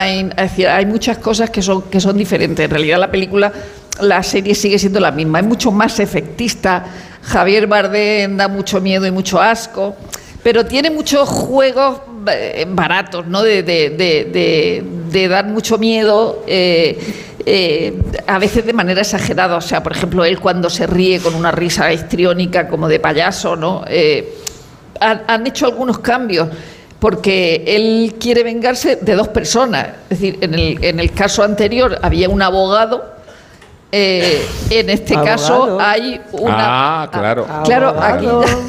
Es decir, hay muchas cosas que son diferentes. En realidad la serie sigue siendo la misma. Es mucho más efectista. Javier Bardem da mucho miedo y mucho asco, pero tiene muchos juegos baratos, ¿no? De dar mucho miedo, a veces de manera exagerada. O sea, por ejemplo, él cuando se ríe con una risa histriónica como de payaso, ¿no? Han hecho algunos cambios, porque él quiere vengarse de dos personas. Es decir, en el caso anterior había un abogado. En este caso hay una... claro. Claro, aquí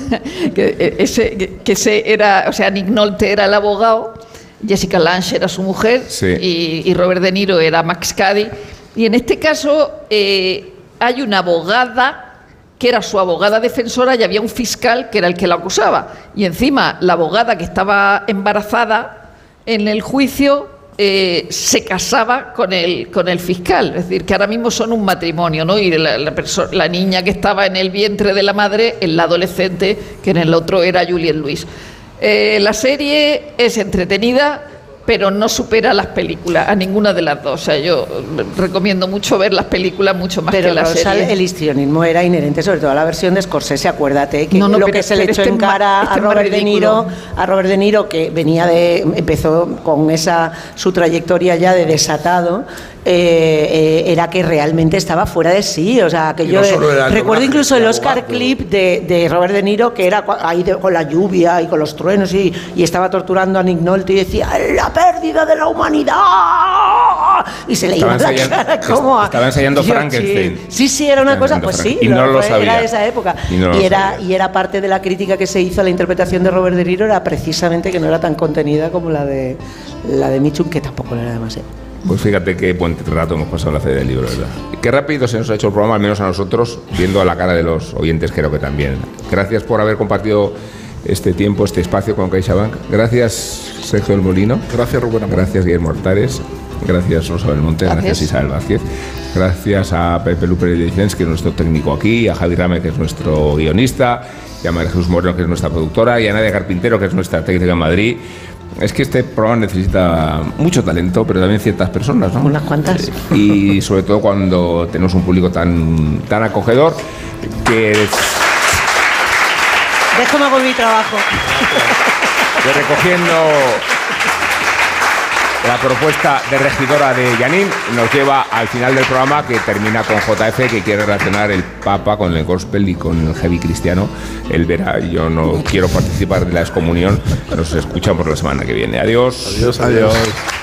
ese era, o sea, Nick Nolte era el abogado, Jessica Lange era su mujer, sí. y Robert De Niro era Max Cady. Y en este caso hay una abogada que era su abogada defensora y había un fiscal que era el que la acusaba. Y encima la abogada, que estaba embarazada en el juicio, se casaba con el fiscal. Es decir, que ahora mismo son un matrimonio, ¿no? Y la niña que estaba en el vientre de la madre es la adolescente, que en el otro era Juliette Lewis. La serie es entretenida, pero no supera las películas, a ninguna de las dos. O sea, yo recomiendo mucho ver las películas mucho más que las series. El histrionismo era inherente, sobre todo a la versión de Scorsese. Acuérdate que lo que se le echó en cara a Robert De Niro, que empezó con su trayectoria ya de desatado, era que realmente estaba fuera de sí. O sea, que yo recuerdo incluso el Oscar clip de Robert De Niro, que era ahí con la lluvia y con los truenos y estaba torturando a Nick Nolte y decía: la pérdida de la humanidad, y se le iba la cara como estaba ensayando Frankenstein. Sí, era una cosa, pues sí, y no lo sabía. Era de esa época, y era parte de la crítica que se hizo a la interpretación de Robert De Niro, era precisamente que no era tan contenida como la de Mitchum, que tampoco era demasiado. Pues fíjate qué buen rato hemos pasado en la Feria del Libro, ¿verdad? Qué rápido se nos ha hecho el programa, al menos a nosotros, viendo a la cara de los oyentes, creo que también. Gracias por haber compartido este tiempo, este espacio con CaixaBank. Gracias, Sergio del Molino. Gracias, Rubén. Gracias, Guillermo Hortares. Gracias, Rosa Belmonte. Gracias, Isabel Vázquez. Gracias a Pepe Luper de Vicens, que es nuestro técnico aquí, a Javi Rame, que es nuestro guionista, y a María Jesús Moreno, que es nuestra productora, y a Nadia Carpintero, que es nuestra técnica en Madrid. Es que este programa necesita mucho talento, pero también ciertas personas, ¿no? Unas cuantas. Y sobre todo cuando tenemos un público tan acogedor que... Déjame con mi trabajo. Que recogiendo la propuesta de regidora de Janine nos lleva al final del programa, que termina con JF, que quiere relacionar el Papa con el gospel y con el heavy cristiano. Él verá, yo no quiero participar de la excomunión. Nos escuchamos la semana que viene. Adiós. Adiós.